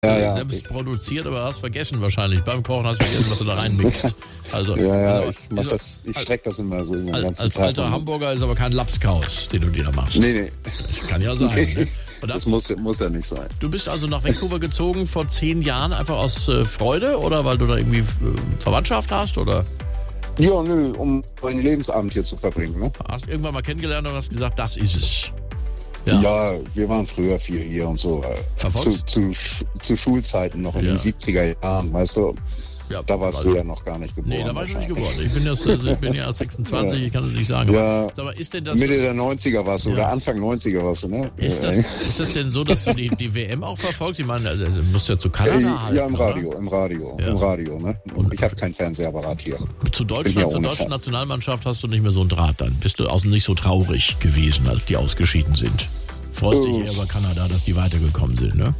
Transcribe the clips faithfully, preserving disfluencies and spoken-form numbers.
Ja, ja. Selbst produziert, aber hast vergessen wahrscheinlich. Beim Kochen hast du vergessen, was du da reinmixt. Also, ja, ja, also, ich, mach also, das, ich strecke das immer so den als, ganzen als Tag. alter und, Hamburger ist aber kein Lapskaus, den du dir da machst. Nee, nee. Kann ja sein. Nee. Ne? Und Das das, muss, muss ja nicht sein. du bist also nach Vancouver gezogen vor zehn Jahren einfach aus äh, Freude oder weil du da irgendwie äh, Verwandtschaft hast? Oder Ja, nö, um meinen Lebensabend hier zu verbringen, ne? hast du irgendwann mal kennengelernt und hast gesagt, das ist es? Ja. Ja. wir waren früher viel hier und so. äh, Verfolgst? Zu, zu, zu Schulzeiten noch in Ja. den siebziger Jahren, weißt du? Ja, Da warst also- du ja noch gar nicht geboren. Nee, da war ich noch nicht wahrscheinlich. geboren. Ich bin, erst, also ich bin ja erst sechsundzwanzig, Ja. ich kann es nicht sagen. Ja. Aber, sag mal, ist denn das, Mitte der neunziger warst du, Ja. oder Anfang neunziger warst du, ne? ist, das, Äh, ist das denn so, dass du die, die W M auch verfolgst? Ich meine, also, also, du musst ja zu äh, Kanada halten, ja, im oder? Radio, im Radio, Ja. im Radio, ne? Und ich habe keinen Fernsehapparat hier. Zu Bin ja Deutschland, zur ohne deutschen Fern- Nationalmannschaft hast du nicht mehr so einen Draht dann. Bist du außen nicht so traurig gewesen, als die ausgeschieden sind. Freust dich Oh. eher über Kanada, dass die weitergekommen sind, ne?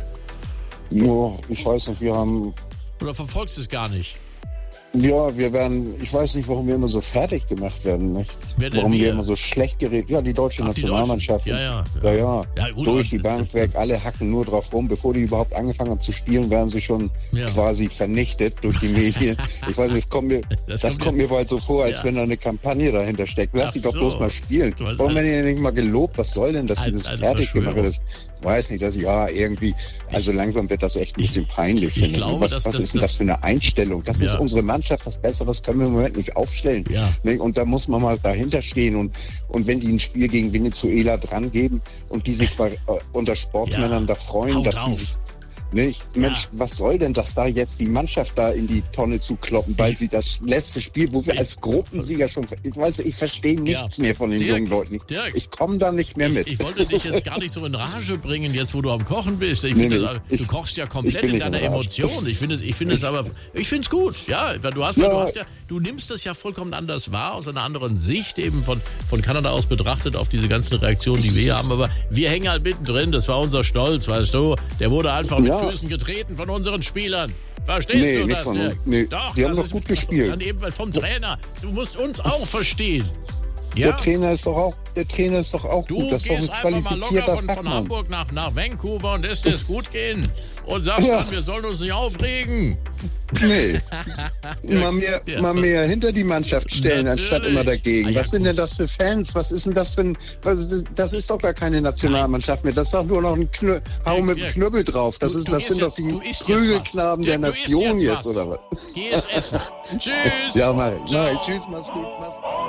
Nur, ich weiß nicht, wir haben, Oder verfolgst du es gar nicht? ja, wir werden, ich weiß nicht, warum wir immer so fertig gemacht werden, nicht? Wer denn Warum wir? wir immer so schlecht geredet, ja, die deutsche Ach, die Nationalmannschaft. Deutschen. Ja, Ja, ja. ja. Ja, gut, Durch aber die das- Bank weg, alle hacken nur drauf rum. Bevor die überhaupt angefangen haben zu spielen, werden sie schon Ja. quasi vernichtet durch die Medien. Ich weiß nicht, das kommt mir, Das das, kommt kommt mir- mir bald so vor, als Ja. wenn da eine Kampagne dahinter steckt. Lass Ach sie doch so. bloß mal spielen. Du hast Warum ein- werden die nicht mal gelobt? Was soll denn, dass sie Ein- das eine fertig gemacht haben? Verschwörung. Das weiß nicht, dass ja irgendwie, also langsam wird das echt ein bisschen peinlich. ich finde glaube, was dass was das- ist denn das- das für eine Einstellung? Das ist Ja. unsere Mannschaft, was Besseres können wir im Moment nicht aufstellen. Ja. Ne? Und da muss man mal dahinter stehen. Und, und wenn die ein Spiel gegen Venezuela dran geben und die sich bei, äh, unter Sportsmännern Ja. da freuen, Hau dass drauf. die sich. Nicht, Mensch, was soll denn das da jetzt die Mannschaft da in die Tonne zu kloppen, weil Ich- sie das letzte Spiel, wo wir Ich- als Gruppensieger schon, ich weiß, ich verstehe nichts Ja. mehr von den Dirk, jungen Leuten. Ich, Dirk. ich komme da nicht mehr mit. Ich, ich wollte dich jetzt gar nicht so in Rage bringen, jetzt wo du am Kochen bist. Ich Nee, finde, nee, das- ich- du kochst ja ich komplett bin in nicht in deiner Rage. Emotion. Ich finde es, ich finde es aber, ich finde es gut. Ja, weil du hast, weil Ja. du hast ja, du nimmst das ja vollkommen anders wahr, aus einer anderen Sicht eben von, von Kanada aus betrachtet auf diese ganzen Reaktionen, die wir hier haben. Aber wir hängen halt mittendrin. Das war unser Stolz, weißt du. Der wurde einfach mit Ja. Füßen getreten von unseren Spielern. Verstehst Nee, du nicht das, von Dirk? uns. Nee, Doch, die haben das doch ist- gut gespielt. Dann eben vom Trainer. Du musst uns auch verstehen. Ja? Der Trainer ist doch auch, der Trainer ist doch auch Du gut. Das ist doch ein gehst einfach mal locker qualifizierter von, von Fachmann. Hamburg nach, nach Vancouver und lässt es gut gehen. Und sagst Ja. dann, wir sollen uns nicht aufregen. Nee. mal, mehr, Ja. mal mehr hinter die Mannschaft stellen, Natürlich. anstatt immer dagegen. Ah, ja, was sind gut. denn das für Fans? Was ist denn das für ein. Was, das ist doch gar keine Nationalmannschaft mehr. Das ist doch nur noch ein Knö, Hau Dirk, mit Dirk. dem Knüppel drauf. Das, Du- ist, du das isst sind doch jetzt- du die isst jetzt Prügelknaben was. der Dirk, du isst Nation jetzt jetzt, was. oder was? Geh jetzt essen. Tschüss. Ja, mach ich. Mach Ciao. ich. Tschüss, mach's gut. Mach's gut.